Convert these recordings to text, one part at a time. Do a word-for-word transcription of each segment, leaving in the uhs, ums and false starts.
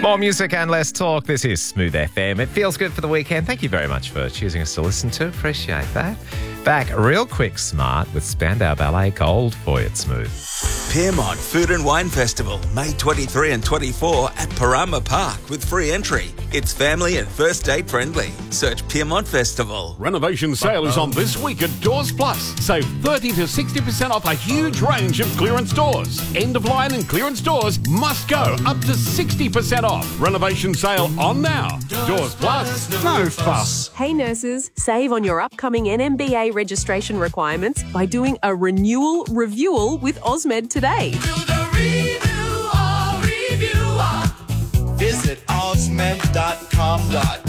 More music and less talk. This is Smooth F M. It feels good for the weekend. Thank you very much for choosing us to listen to. Appreciate that. Back real quick smart with Spandau Ballet Gold for you at Smooth. Piermont Food and Wine Festival, May twenty-third and twenty-fourth at Parama Park with free entry. It's family and first date friendly. Search Piermont Festival. Renovation sale is on this week at Doors Plus. Save thirty to sixty percent off a huge range of clearance doors. End of line and clearance doors must go up to sixty percent off. Renovation sale on now. Doors Plus, no fuss. Hey nurses, save on your upcoming N M B A registration requirements by doing a renewal reviewal with Osmed today. Visit osmed dot com.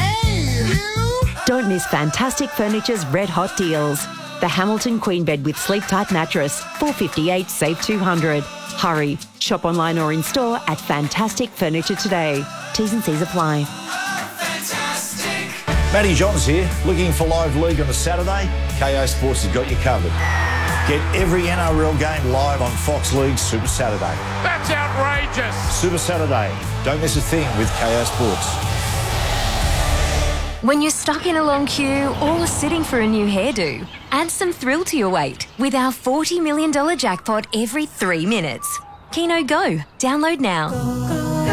Don't miss Fantastic Furniture's red hot deals. The Hamilton Queen Bed with Sleep Tight Mattress, four fifty-eight, save two hundred. Hurry, shop online or in store at Fantastic Furniture today. T's and C's apply. Matty Johns here, looking for live league on a Saturday? K O Sports has got you covered. Get every N R L game live on Fox League Super Saturday. That's outrageous. Super Saturday. Don't miss a thing with K O Sports. When you're stuck in a long queue or sitting for a new hairdo, add some thrill to your wait with our forty million dollars jackpot every three minutes. Keno Go. Download now.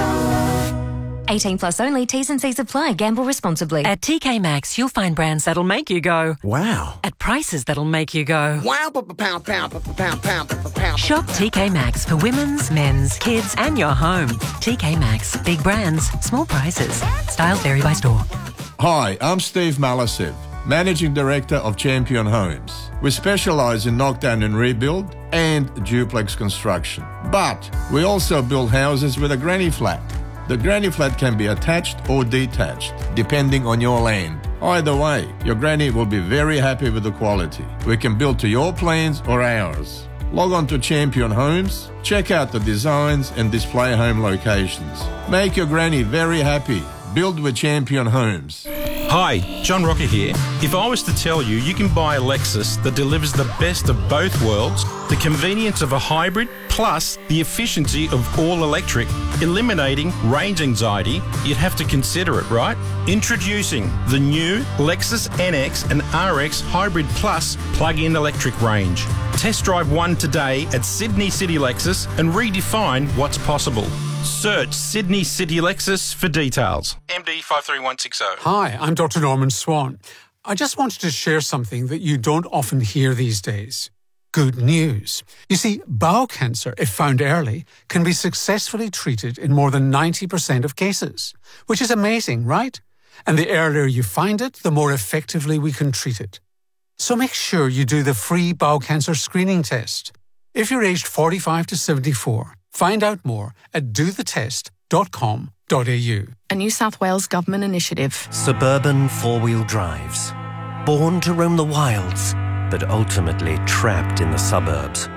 eighteen plus only. T's and C's apply. Gamble responsibly. At T K Maxx, you'll find brands that'll make you go, wow. At prices that'll make you go, wow. Pound, pound, pound, pound, pound. Shop T K Maxx for women's, men's, kids and your home. T K Maxx. Big brands, small prices. Styles vary by store. Hi, I'm Steve Malasev, Managing Director of Champion Homes. We specialise in knockdown and rebuild and duplex construction. But we also build houses with a granny flat. The granny flat can be attached or detached, depending on your land. Either way, your granny will be very happy with the quality. We can build to your plans or ours. Log on to Champion Homes, check out the designs and display home locations. Make your granny very happy. Build with Champion Homes. Hi, John Rocker here. If I was to tell you you can buy a Lexus that delivers the best of both worlds, the convenience of a hybrid plus the efficiency of all electric, eliminating range anxiety, you'd have to consider it, right? Introducing the new Lexus N X and R X Hybrid Plus plug-in electric range. Test drive one today at Sydney City Lexus and redefine what's possible. Search Sydney City Lexus for details. M D five three one six zero. Hi, I'm Doctor Norman Swan. I just wanted to share something that you don't often hear these days. Good news. You see, bowel cancer, if found early, can be successfully treated in more than ninety percent of cases, which is amazing, right? And the earlier you find it, the more effectively we can treat it. So make sure you do the free bowel cancer screening test. If you're aged forty-five to seventy-four, find out more at do the test dot com dot a u. A New South Wales government initiative. Suburban four-wheel drives. Born to roam the wilds, but ultimately trapped in the suburbs.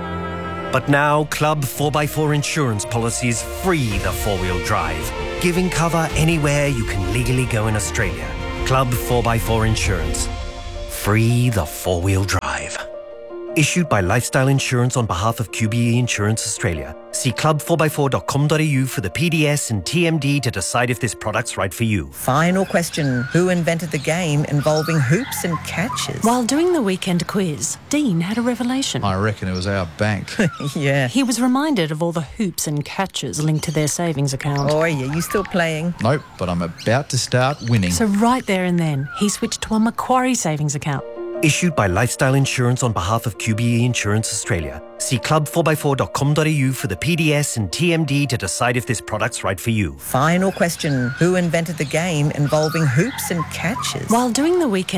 But now, Club four by four insurance policies free the four-wheel drive, giving cover anywhere you can legally go in Australia. Club four by four Insurance. Free the four-wheel drive. Issued by Lifestyle Insurance on behalf of Q B E Insurance Australia. See club four by four dot com dot a u for the P D S and T M D to decide if this product's right for you. Final question. Who invented the game involving hoops and catches? While doing the weekend quiz, Dean had a revelation. I reckon it was our bank. Yeah. He was reminded of all the hoops and catches linked to their savings account. Oh, yeah. You still playing? Nope, but I'm about to start winning. So right there and then, he switched to a Macquarie savings account. Issued by Lifestyle Insurance on behalf of Q B E Insurance Australia. See club four by four dot com dot a u for the P D S and T M D to decide if this product's right for you. Final question. Who invented the game involving hoops and catches? While doing the weekend